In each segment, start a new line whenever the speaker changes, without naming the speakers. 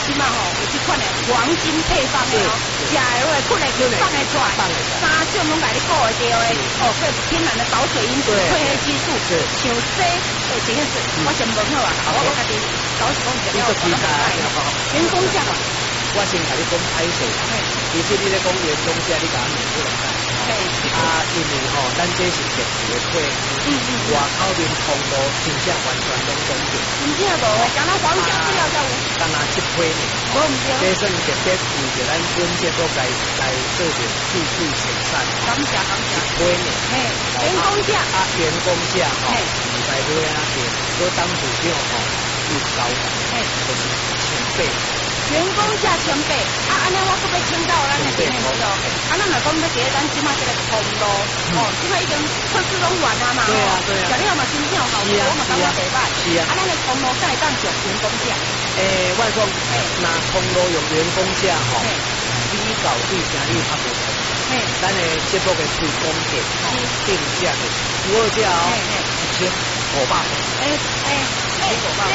即嘛吼，有即款的黄金配方的哦，食的落来，困来就放得出来，三种拢甲你顾会到的，哦，个天然的保水因子、褪黑激素，像这这件事，我先问好啊，我家己搞是讲一个了，我来员工价嘛。
我先甲你讲歹势，其实你咧讲员工价，你甲我问出来啊，因为吼，咱这是特殊的配，外口面通路真正完全拢总结，
真正无，敢若黄胶资料才有，
敢若7批呢，
无唔对，
这算特别为着咱本节都来做着数据生产，
感谢
1批呢，
员工价
啊，员工价吼，唔知买啊个，我当主长吼，最高就是1000倍。
员工价1000倍，安尼我搁要请教咱的店面师哦。咱若讲要伫咱即马这个通路，即马已经测试拢完啊嘛，
对啊，
材料嘛真正好，我嘛感觉袂歹。
是啊，
咱的通路才会当上员工价。
我讲，那通路用员工价吼，比较对生意较无同。咱的节目的推广价定价的12价哦，1500块。
员工1500块，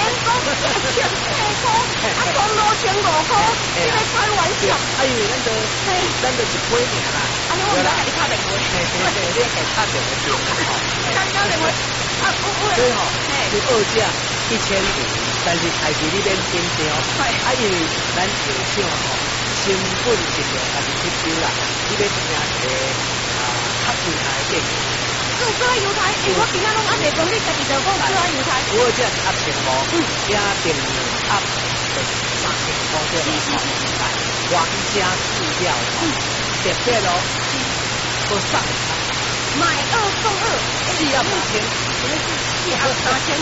通路1500块，你在开玩笑？
因为咱就1批尔啦。
我唔知你打电话。
你系打电话电话。
打电话。
所以吼，12价1500，但是还是你免紧张。因为咱市场吼，成本尽量还是吸收啦。你要听一个较厉害的电影。
做犹太，我今仔拢还袂讲，你家己就讲做犹太。
我这是1500，加电影3000块对吧？皇家饲料，特别咯，我送
买2送2，4
要3000，
4要3000，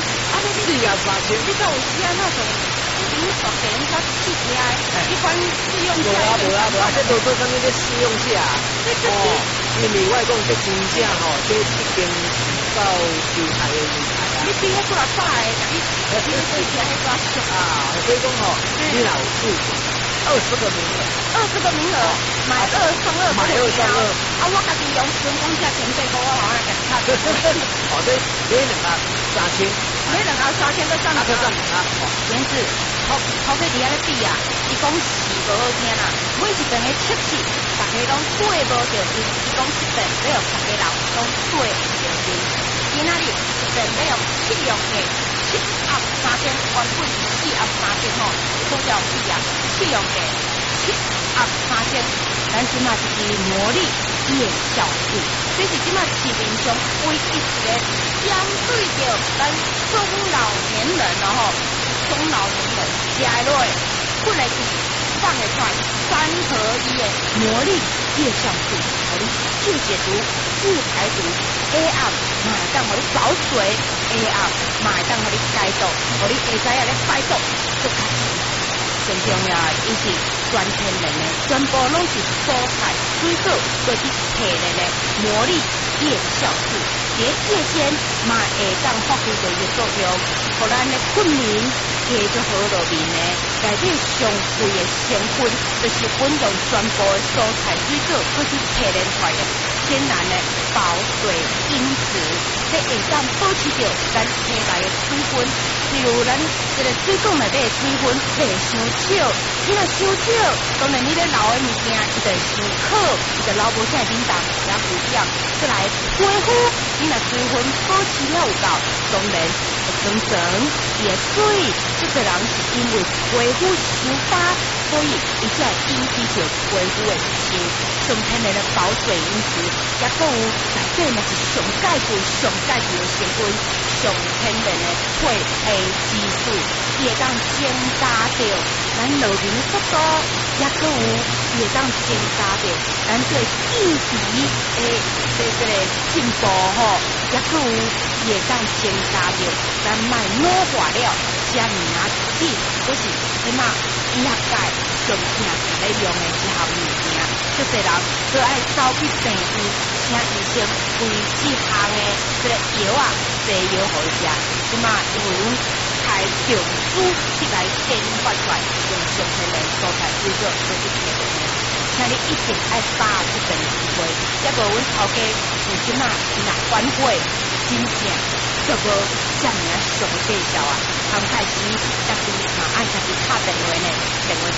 4要3000，
你讲有时啊那种。你熟的，你较刺激啊！一般试用价。
无啊，这都做啥物咧试用价？因为我讲这真正吼，这已经到收台的厉害啊！
你比迄出来快的，你试起来迄抓俗
啊！所以讲吼，你若有试，20个名额
，20个名额，买2送2，
买2送2。
啊，我家己用员工价1000倍，我好像给他。
对，买2个3000，
买2个3000都赚了。原子，头家伫遐咧比啊，伊讲是无好听啦，每一顿的测试，大家拢对无着伊讲一顿要用大家人拢对着伊。今仔日一顿要用7用的7压3000，原本是4压3000吼，股票比啊7用的7压3000，咱即马是以魔力夜效术，这是即马市面上唯一一个相对着咱中老年人吼。中老年人食的落去，困来去放得出来3合1的魔力夜效素，互你治解毒、治排毒 ，A up 马上互你保水 ，A up 马上互你解毒，互你会知影咧排毒，就开始。最重要的，伊是全天然的，全部拢是蔬菜、水果做去提炼的魔力夜效素，伫夜间嘛会当发挥着伊作用，互咱的困眠加做好落面呢。内底上贵的成分，就是本用全部的蔬菜、水果做去提炼出来的天然的保水因子，这会当保持着咱体内的水分，例如咱这个水管内底的水分袂伤少，你若伤少，当然你咧留的物件，伊就会伤苦，伊就留无啥叮当，也不一样。再来皮肤，你若水分保持了有够，当然会整整也水。这个人是因为皮肤伤疤，所以伊才会引起着皮肤的伤。上天然的保水因子，也讲有内底嘛是上钙质的成分，上天然的褪黑激素，伊会当增加着咱落面的速度，也讲有伊会当增加着咱对记忆的这个进步吼，也讲有伊会当增加着咱卖老化了，遮尔啊子，就是即马医学界上正在用的一项物件。就侪人都爱走去病院，请医生为这项的这个药啊，这药互伊食。即马因为阮开中枢去来研发出来，用上天然蔬菜水果做去提炼的，请你一定爱把握这份机会。也无阮头家是即马伊若反悔，真正就无遮尔上介绍啊。刚开始家己嘛爱家己打电话呢，电话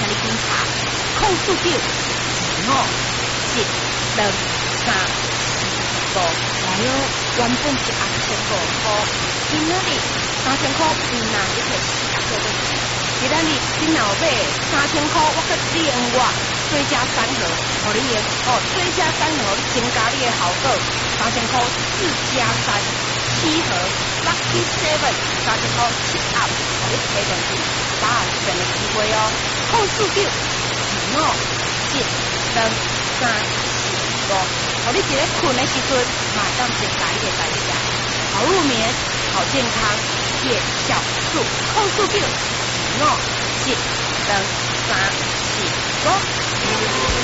数9、5、7、2、3、4、5，来哟，原本是2000块，今仔日3000块变啦，你摕10块就行。今仔日你若买3000块，我搁另外追加3盒，互你用追加3盒，你增加你的效果。3000块4加3，7盒 Lucky 7，3000块7 up，互你提上去30%的机会哦。后数9、5、7、2、3、4、5，互你一个困的时阵，马上增加你的代价。好入眠，好健康，夜小数后数9、5、7、2、3、4、5。